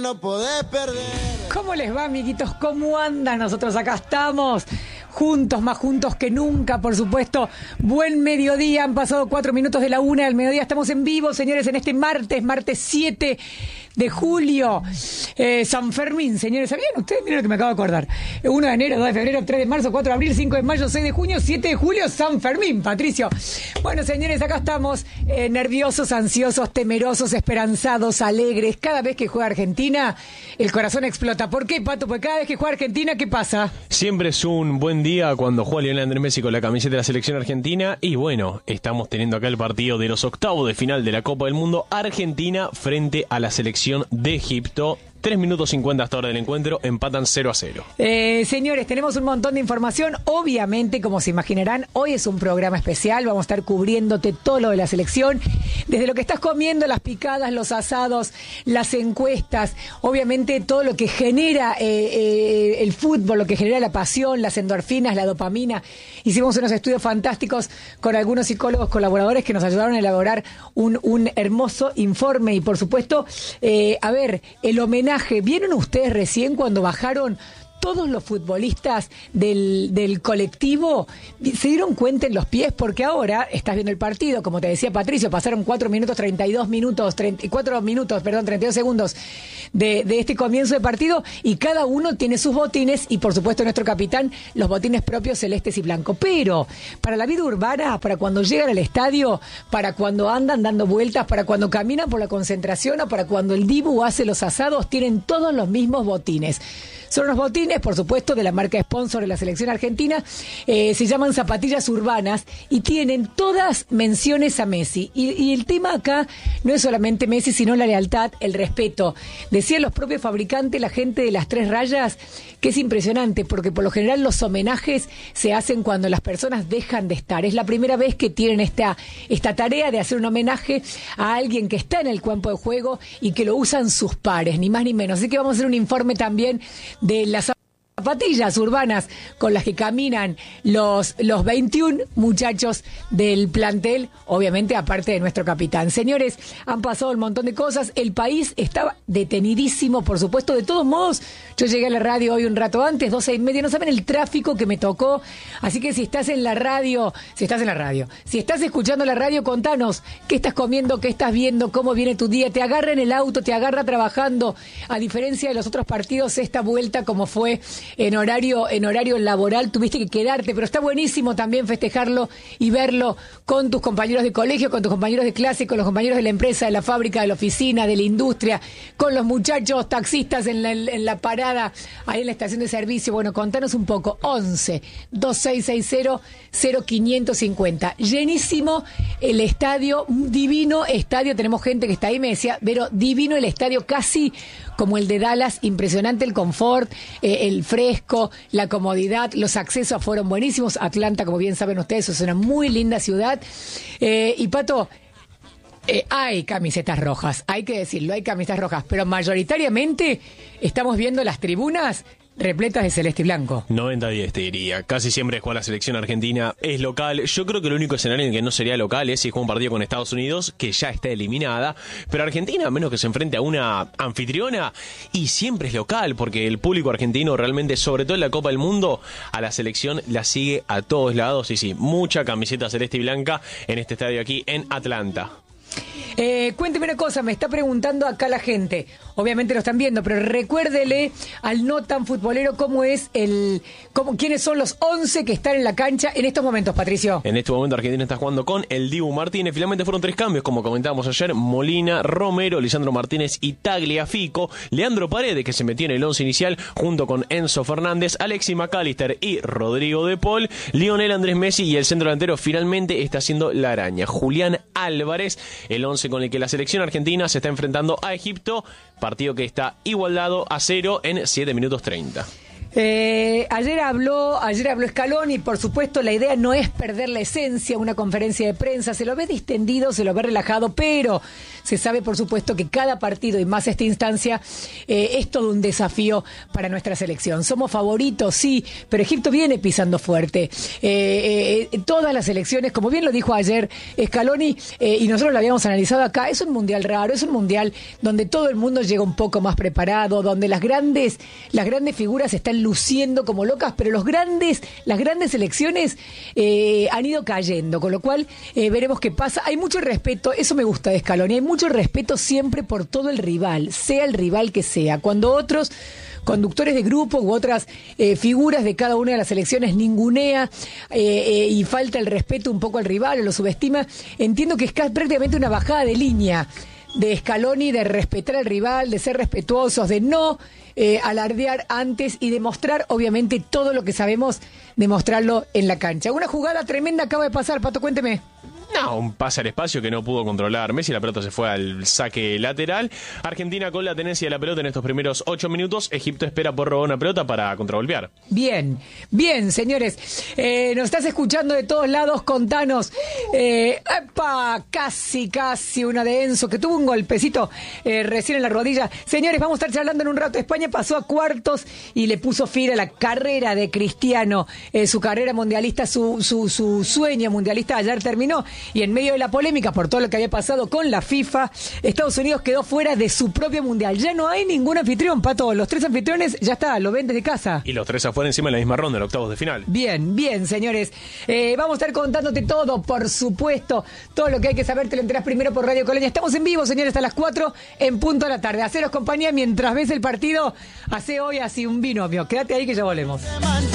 No podés perder. ¿Cómo les va, amiguitos? ¿Cómo andan? Nosotros acá estamos, juntos, más juntos que nunca, por supuesto. Buen mediodía, han pasado 4 minutos de la 1 del mediodía. Estamos en vivo, señores, en este martes 7 de julio. San Fermín, señores, ¿sabían ustedes? Miren lo que me acabo de acordar. 1 de enero, 2 de febrero, 3 de marzo, 4 de abril, 5 de mayo, 6 de junio, 7 de julio, San Fermín, Patricio. Bueno, señores, acá estamos nerviosos, ansiosos, temerosos, esperanzados, alegres. Cada vez que juega Argentina, el corazón explota. ¿Por qué, Pato? Porque cada vez que juega Argentina, ¿qué pasa? Siempre es un buen día cuando juega Lionel Andrés Messi con la camiseta de la selección argentina. Y bueno, estamos teniendo acá el partido de los octavos de final de la Copa del Mundo. Argentina frente a la selección de Egipto. 3 minutos 50 hasta ahora del encuentro, empatan 0-0. Señores, tenemos un montón de información. Obviamente, como se imaginarán, hoy es un programa especial. Vamos a estar cubriéndote todo lo de la selección. Desde lo que estás comiendo, las picadas, los asados, las encuestas. Obviamente, todo lo que genera el fútbol, lo que genera la pasión, las endorfinas, la dopamina. Hicimos unos estudios fantásticos con algunos psicólogos colaboradores que nos ayudaron a elaborar un hermoso informe. Y, por supuesto, el homenaje. ¿Vieron ustedes recién cuando bajaron todos los futbolistas del colectivo? ¿Se dieron cuenta en los pies? Porque ahora estás viendo el partido, como te decía Patricio, pasaron 32 segundos de este comienzo de partido y cada uno tiene sus botines y por supuesto nuestro capitán los botines propios celestes y blancos. Pero para la vida urbana, para cuando llegan al estadio, para cuando andan dando vueltas, para cuando caminan por la concentración o para cuando el Dibu hace los asados, tienen todos los mismos botines. Son unos botines, por supuesto, de la marca sponsor de la selección argentina. Se llaman zapatillas urbanas y tienen todas menciones a Messi. Y el tema acá no es solamente Messi, sino la lealtad, el respeto. Decían los propios fabricantes, la gente de las 3 rayas, que es impresionante, porque por lo general los homenajes se hacen cuando las personas dejan de estar. Es la primera vez que tienen esta tarea de hacer un homenaje a alguien que está en el campo de juego y que lo usan sus pares, ni más ni menos. Así que vamos a hacer un informe también de las zapatillas urbanas con las que caminan los 21 muchachos del plantel, obviamente aparte de nuestro capitán. Señores, han pasado un montón de cosas, el país estaba detenidísimo, por supuesto. De todos modos, yo llegué a la radio hoy un rato antes, 12:30, no saben el tráfico que me tocó, así que si estás escuchando la radio, contanos qué estás comiendo, qué estás viendo, cómo viene tu día, te agarra en el auto, te agarra trabajando, a diferencia de los otros partidos, esta vuelta como fue en horario laboral, tuviste que quedarte, pero está buenísimo también festejarlo y verlo con tus compañeros de colegio, con tus compañeros de clase, con los compañeros de la empresa, de la fábrica, de la oficina, de la industria, con los muchachos taxistas en la parada, ahí en la estación de servicio. Bueno, contanos un poco. 11-2660-0550. Llenísimo el estadio, un divino estadio, tenemos gente que está ahí, me decía, pero divino el estadio, casi como el de Dallas, impresionante el confort, el fresco, la comodidad, los accesos fueron buenísimos. Atlanta, como bien saben ustedes, es una muy linda ciudad. Y Pato, hay camisetas rojas, hay que decirlo, hay camisetas rojas, pero mayoritariamente estamos viendo las tribunas repletas de celeste y blanco. 90-10 te diría. Casi siempre juega la selección argentina, es local. Yo creo que el único escenario en el que no sería local es si juega un partido con Estados Unidos, que ya está eliminada. Pero Argentina, a menos que se enfrente a una anfitriona, y siempre es local, porque el público argentino realmente, sobre todo en la Copa del Mundo, a la selección la sigue a todos lados. Y sí, mucha camiseta celeste y blanca en este estadio aquí en Atlanta. Cuénteme una cosa, me está preguntando acá la gente, obviamente lo están viendo, pero recuérdele al no tan futbolero quiénes son los 11 que están en la cancha en estos momentos, Patricio. En este momento Argentina está jugando con el Dibu Martínez. Finalmente fueron 3 cambios, como comentábamos ayer: Molina, Romero, Lisandro Martínez y Tagliafico. Leandro Paredes, que se metió en el 11 inicial junto con Enzo Fernández, Alexis McAllister y Rodrigo de Paul. Lionel Andrés Messi, y el centro delantero finalmente está haciendo la araña, Julián Álvarez, el 11 con el que la selección argentina se está enfrentando a Egipto, partido que está igualado a 0 en 7 minutos 30. Ayer habló Scaloni, por supuesto la idea no es perder la esencia, una conferencia de prensa, se lo ve distendido, se lo ve relajado, pero se sabe por supuesto que cada partido y más esta instancia es todo un desafío para nuestra selección. Somos favoritos, sí, pero Egipto viene pisando fuerte. Todas las selecciones, como bien lo dijo ayer Scaloni, y nosotros lo habíamos analizado acá, es un mundial raro, es un mundial donde todo el mundo llega un poco más preparado, donde las grandes figuras están luciendo como locas, pero las grandes selecciones han ido cayendo, con lo cual veremos qué pasa. Hay mucho respeto, eso me gusta de Scaloni, hay mucho respeto siempre por todo el rival, sea el rival que sea. Cuando otros conductores de grupo u otras figuras de cada una de las selecciones ningunea y falta el respeto un poco al rival o lo subestima, entiendo que es prácticamente una bajada de línea de Scaloni, de respetar al rival, de ser respetuosos, de no alardear antes y demostrar, obviamente, todo lo que sabemos, demostrarlo en la cancha. Una jugada tremenda acaba de pasar, Pato, cuénteme. No, un pase al espacio que no pudo controlar Messi, la pelota se fue al saque lateral. Argentina con la tenencia de la pelota en estos primeros 8 minutos. Egipto espera por robar una pelota para contravolvear. Bien, señores. Nos estás escuchando de todos lados, contanos. Casi una de Enzo, que tuvo un golpecito recién en la rodilla. Señores, vamos a estar charlando en un rato. España pasó a cuartos y le puso fin a la carrera de Cristiano. Su carrera mundialista, su sueño mundialista ayer terminó. Y en medio de la polémica por todo lo que había pasado con la FIFA, Estados Unidos quedó fuera de su propio mundial. Ya no hay ningún anfitrión, Pato. Los 3 anfitriones ya está, lo ven desde casa. Y los 3 afuera encima en la misma ronda, en octavos de final. Bien, señores. Vamos a estar contándote todo, por supuesto. Todo lo que hay que saber te lo enterás primero por Radio Colonia. Estamos en vivo, señores, hasta las 4 en punto de la tarde. Haceros compañía mientras ves el partido. Hace hoy así un binomio. Quédate ahí que ya volvemos.